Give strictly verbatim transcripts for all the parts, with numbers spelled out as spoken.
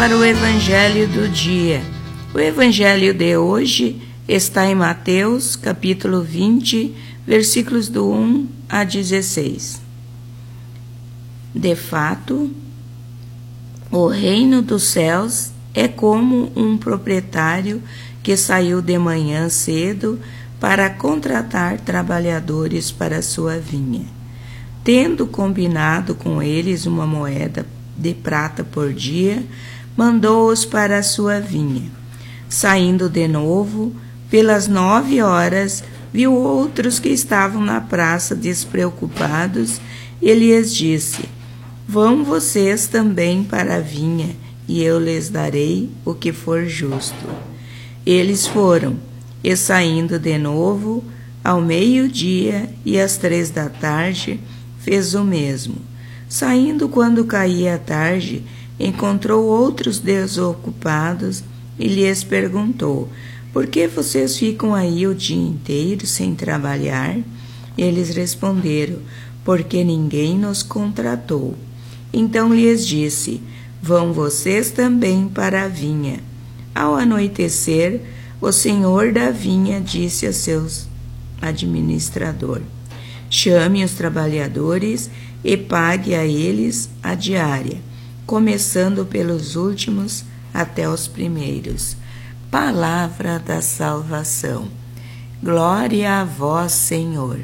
para o Evangelho do dia. O Evangelho de hoje está em Mateus, capítulo vinte, versículos do um a dezesseis. De fato, o reino dos céus é como um proprietário que saiu de manhã cedo para contratar trabalhadores para sua vinha. Tendo combinado com eles uma moeda de prata por dia, mandou-os para a sua vinha. Saindo de novo, pelas nove horas, viu outros que estavam na praça despreocupados e lhes disse: Vão vocês também para a vinha, e eu lhes darei o que for justo. Eles foram, e saindo de novo, ao meio-dia e às três da tarde, fez o mesmo. Saindo quando caía a tarde, encontrou outros desocupados e lhes perguntou: Por que vocês ficam aí o dia inteiro sem trabalhar? Eles responderam: Porque ninguém nos contratou. Então lhes disse: Vão vocês também para a vinha. Ao anoitecer, o senhor da vinha disse a seus administrador: Chame os trabalhadores e pague a eles a diária, começando pelos últimos até os primeiros. Palavra da salvação. Glória a vós, Senhor.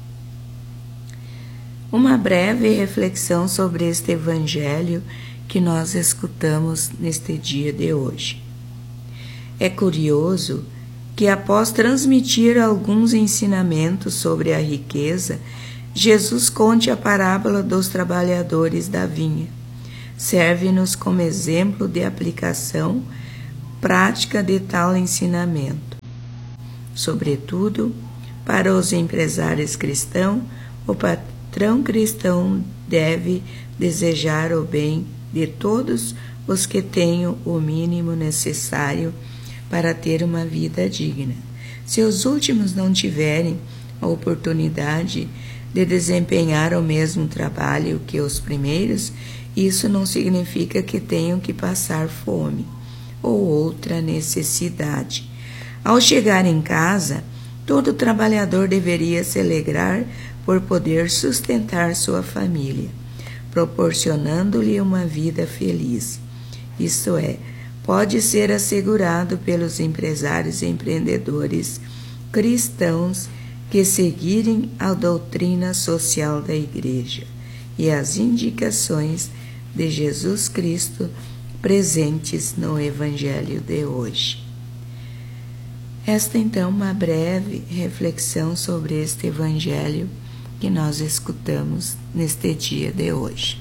Uma breve reflexão sobre este evangelho que nós escutamos neste dia de hoje. É curioso que, após transmitir alguns ensinamentos sobre a riqueza, Jesus conte a parábola dos trabalhadores da vinha. Serve-nos como exemplo de aplicação prática de tal ensinamento. Sobretudo, para os empresários cristãos, o patrão cristão deve desejar o bem de todos os que tenham o mínimo necessário para ter uma vida digna. Se os últimos não tiverem a oportunidade de desempenhar o mesmo trabalho que os primeiros, isso não significa que tenham que passar fome ou outra necessidade. Ao chegar em casa, todo trabalhador deveria se alegrar por poder sustentar sua família, proporcionando-lhe uma vida feliz. Isto é, pode ser assegurado pelos empresários e empreendedores cristãos que seguirem a doutrina social da Igreja e as indicações de Jesus Cristo presentes no Evangelho de hoje. Esta então é uma breve reflexão sobre este Evangelho que nós escutamos neste dia de hoje.